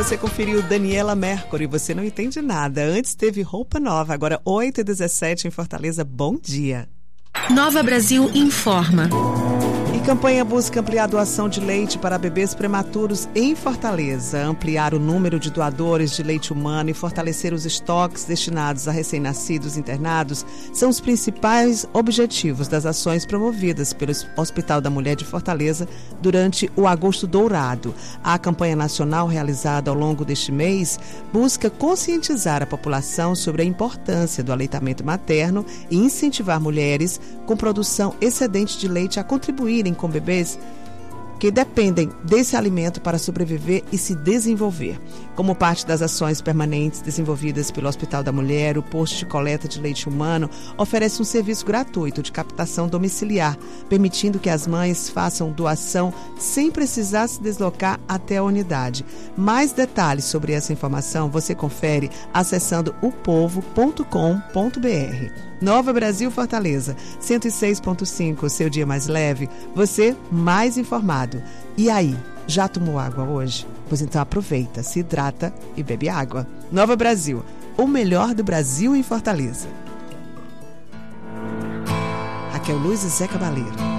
Você conferiu Daniela Mercury, você não entende nada. Antes teve Roupa Nova, agora 8h17 em Fortaleza. Bom dia. Nova Brasil informa. E campanha busca ampliar a doação de leite para bebês prematuros em Fortaleza, ampliar o número de doadores de leite humano e fortalecer os estoques destinados a recém-nascidos internados são os principais objetivos das ações promovidas pelo Hospital da Mulher de Fortaleza durante o Agosto Dourado. A campanha nacional realizada ao longo deste mês busca conscientizar a população sobre a importância do aleitamento materno e incentivar mulheres com produção excedente de leite a contribuírem com bebês que dependem desse alimento para sobreviver e se desenvolver. Como parte das ações permanentes desenvolvidas pelo Hospital da Mulher, o posto de coleta de leite humano oferece um serviço gratuito de captação domiciliar, permitindo que as mães façam doação sem precisar se deslocar até a unidade. Mais detalhes sobre essa informação você confere acessando upovo.com.br. Nova Brasil Fortaleza, 106.5, seu dia mais leve, você mais informado. E aí, já tomou água hoje? Pois então aproveita, se hidrata e bebe água. Nova Brasil, o melhor do Brasil em Fortaleza. Raquel Luz e Zé Cabaleiro.